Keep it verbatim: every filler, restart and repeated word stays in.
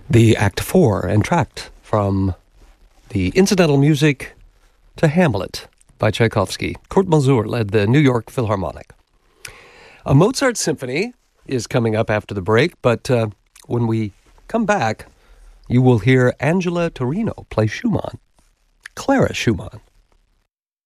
The Act Four entr'acte from the incidental music to Hamlet by Tchaikovsky. Kurt Masur led the New York Philharmonic. A Mozart symphony is coming up after the break, but uh, when we come back, you will hear Angela Torino play Schumann, Clara Schumann.